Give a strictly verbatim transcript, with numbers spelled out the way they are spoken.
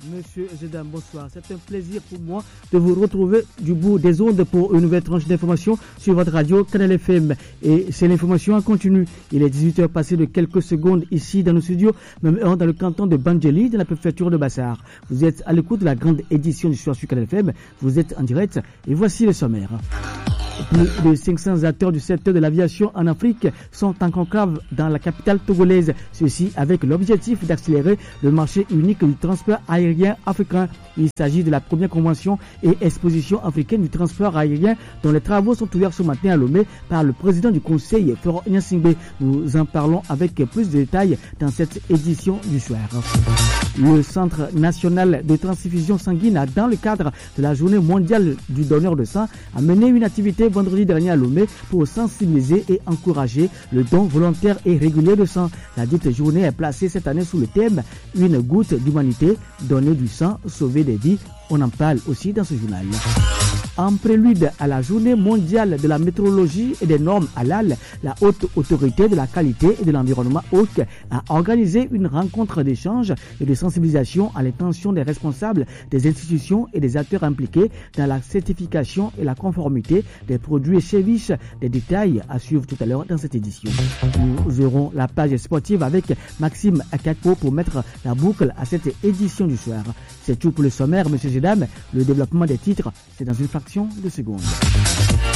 Monsieur Zedam, bonsoir. C'est un plaisir pour moi de vous retrouver du bout des ondes pour une nouvelle tranche d'information sur votre radio Canal F M. Et c'est l'information en continu. Il est dix-huit heures passées de quelques secondes ici dans nos studios, même heure dans le canton de Bandjeli, dans la préfecture de Bassar. Vous êtes à l'écoute de la grande édition du soir sur Canal F M. Vous êtes en direct et voici le sommaire. Plus de cinq cents acteurs du secteur de l'aviation en Afrique sont en conclave dans la capitale togolaise. Ceci avec l'objectif d'accélérer le marché unique du transport aérien africain. Il s'agit de la première convention et exposition africaine du transport aérien dont les travaux sont ouverts ce matin à Lomé par le président du conseil, Florent Nyasingbe. Nous en parlons avec plus de détails dans cette édition du soir. Le Centre national de transfusion sanguine a, dans le cadre de la journée mondiale du donneur de sang, a mené une activité vendredi dernier à Lomé pour sensibiliser et encourager le don volontaire et régulier de sang. La dite journée est placée cette année sous le thème « Une goutte d'humanité, donner du sang, sauver des vies ». On en parle aussi dans ce journal. En prélude à la journée mondiale de la météorologie et des normes halal, la haute autorité de la qualité et de l'environnement O C a organisé une rencontre d'échange et de sensibilisation à l'intention des responsables des institutions et des acteurs impliqués dans la certification et la conformité des produits et services. Des détails à suivre tout à l'heure dans cette édition. Nous aurons la page sportive avec Maxime Akako pour mettre la boucle à cette édition du soir. C'est tout pour le sommaire, monsieur Zedam. Le développement des titres, c'est dans une fraction de seconde.